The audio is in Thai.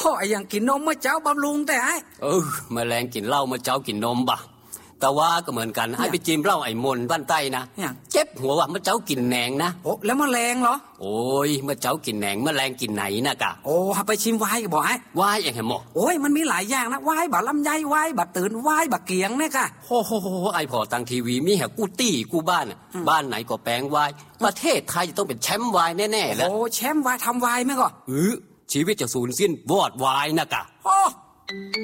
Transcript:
ไอ้อย่างกินนมเมื่อเจ้าบำรุงแต่ไอ้แมลงกินเหล้าเมื่อเจ้ากินนมบ่ะแต่ว่าก็เหมือนกันให้ไปจิ้มเหล้าไอ้มนบ้านใต้นะเจ็บหัวว่าเมื่อเจ้ากินแหนงนะโอ้แล้วแมลงเหรอโอ้ยเมื่อเจ้ากินแหนงแมลงกินไหนนะกะโอ้ไปชิมไวน์ก็บอกไอ้ไวน์อย่างไรหมอโอ้ยมันมีหลายอย่างนะไวน์บะลำไยไวน์บะตื่นไวน์บะเกียงเนี่ยค่ะโอ้โหไอ้พอตังทีวีมีแหกกูตี้กูบ้านบ้านไหนก็แปลงไวน์ประเทศไทยจะต้องเป็นแชมป์ไวน์แน่ๆแล้วโอ้แชมป์ไวน์ทำไวน์ไหมก็ชีวิตจะสูญสิ้นวอดไวน์นะกะโอ้